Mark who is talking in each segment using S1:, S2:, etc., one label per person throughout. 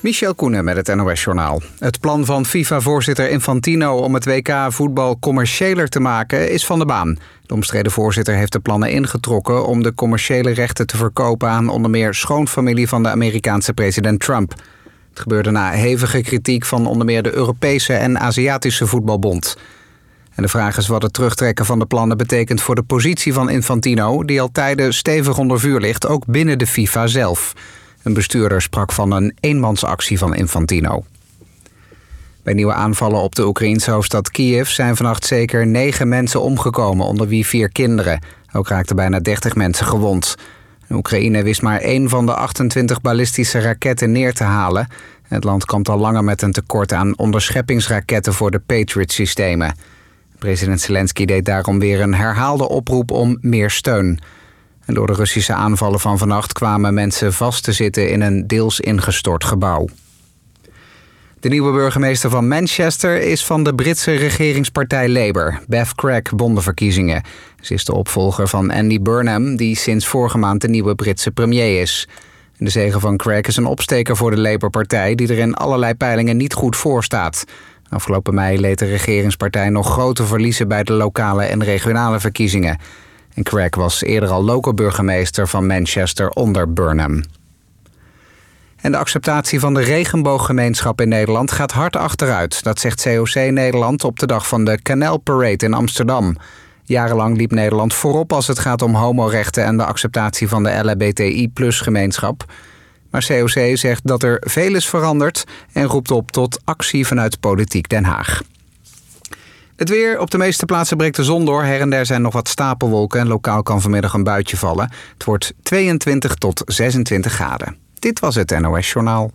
S1: Michel Koenen met het NOS-journaal. Het plan van FIFA-voorzitter Infantino om het WK-voetbal commerciëler te maken is van de baan. De omstreden voorzitter heeft de plannen ingetrokken om de commerciële rechten te verkopen aan onder meer schoonfamilie van de Amerikaanse president Trump. Het gebeurde na hevige kritiek van onder meer de Europese en Aziatische voetbalbond. En de vraag is wat het terugtrekken van de plannen betekent voor de positie van Infantino, die al tijden stevig onder vuur ligt, ook binnen de FIFA zelf. Een bestuurder sprak van een eenmansactie van Infantino. Bij nieuwe aanvallen op de Oekraïense hoofdstad Kiev zijn vannacht zeker 9 mensen omgekomen, onder wie 4 kinderen. Ook raakten bijna 30 mensen gewond. Oekraïne wist maar 1 van de 28 ballistische raketten neer te halen. Het land kampt al langer met een tekort aan onderscheppingsraketten voor de Patriot-systemen. President Zelensky deed daarom weer een herhaalde oproep om meer steun. En door de Russische aanvallen van vannacht kwamen mensen vast te zitten in een deels ingestort gebouw. De nieuwe burgemeester van Manchester is van de Britse regeringspartij Labour. Bev Craig won de verkiezingen. Ze is de opvolger van Andy Burnham, die sinds vorige maand de nieuwe Britse premier is. De zege van Craig is een opsteker voor de Labour-partij, die er in allerlei peilingen niet goed voor staat. Afgelopen mei leed de regeringspartij nog grote verliezen bij de lokale en regionale verkiezingen. En Craig was eerder al local burgemeester van Manchester onder Burnham. En de acceptatie van de regenbooggemeenschap in Nederland gaat hard achteruit. Dat zegt COC Nederland op de dag van de Canal Parade in Amsterdam. Jarenlang liep Nederland voorop als het gaat om homorechten en de acceptatie van de LHBTI+-gemeenschap. Maar COC zegt dat er veel is veranderd en roept op tot actie vanuit Politiek Den Haag. Het weer. Op de meeste plaatsen breekt de zon door. Her en der zijn nog wat stapelwolken en lokaal kan vanmiddag een buitje vallen. Het wordt 22 tot 26 graden. Dit was het NOS Journaal.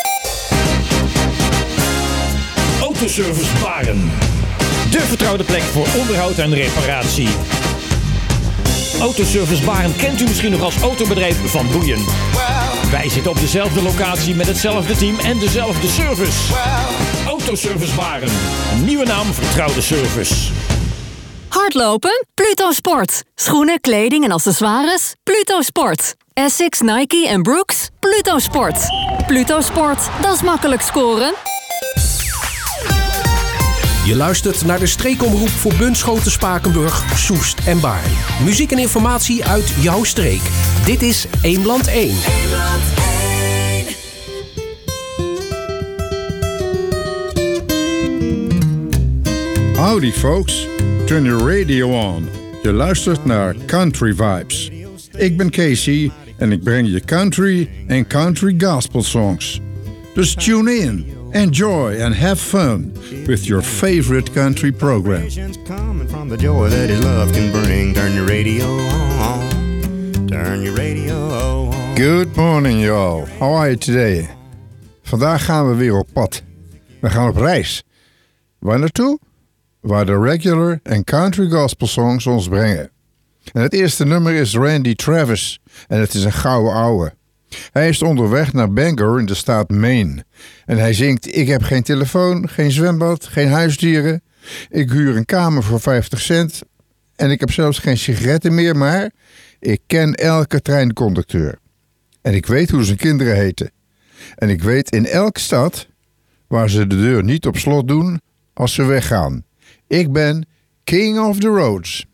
S2: Autoservice Baren. De vertrouwde plek voor onderhoud en reparatie. Autoservice Baren kent u misschien nog als autobedrijf Van Boeien. Wij zitten op dezelfde locatie met hetzelfde team en dezelfde service. Autoservice Baren. Een nieuwe naam, vertrouwde service.
S3: Hardlopen? Pluto Sport. Schoenen, kleding en accessoires? Pluto Sport. Essex, Nike en Brooks? Pluto Sport. Pluto Sport, dat is makkelijk scoren.
S4: Je luistert naar de streekomroep voor Bunschoten, Spakenburg, Soest en Baarn. Muziek en informatie uit jouw streek. Dit is Eemland 1.
S5: Howdy folks, turn your radio on. Je luistert naar Country Vibes. Ik ben Casey en ik breng je country en country gospel songs. Dus tune in, enjoy and have fun with your favorite country program.
S6: Coming from the joy that his love can bring. Turn your radio on. Turn your radio on.
S5: Good morning y'all. How are you today? Vandaag gaan we weer op pad. We gaan op reis. Waar naartoe? Waar de regular en country gospel songs ons brengen. En het eerste nummer is Randy Travis en het is een gouden ouwe. Hij is onderweg naar Bangor in de staat Maine. En hij zingt: ik heb geen telefoon, geen zwembad, geen huisdieren. Ik huur een kamer voor 50 cent. En ik heb zelfs geen sigaretten meer, maar ik ken elke treinconducteur. En ik weet hoe zijn kinderen heten. En ik weet in elke stad waar ze de deur niet op slot doen als ze weggaan. Ik ben King of the Roads.